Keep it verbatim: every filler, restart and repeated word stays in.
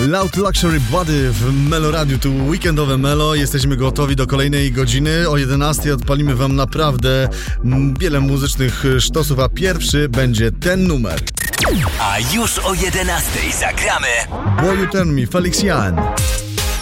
Loud Luxury Body w Melo Radiu, tu weekendowe Melo. Jesteśmy gotowi do kolejnej godziny. O jedenastej odpalimy wam naprawdę wiele muzycznych sztosów, a pierwszy będzie ten numer. A już o jedenastej zagramy Boy You Turn Me, Felix Jan.